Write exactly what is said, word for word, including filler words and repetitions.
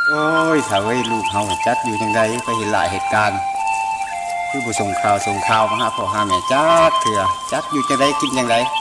โอ้ยถ้าเว้ยลูกเฮาจัดอยู่จังใดไปเห็นหลายเหตุการณ์คือบ่ส่งข่าวส่งข่าวมาหาพ่อหาแม่จักเถื่อจัดอยู่จังใดกินจังใด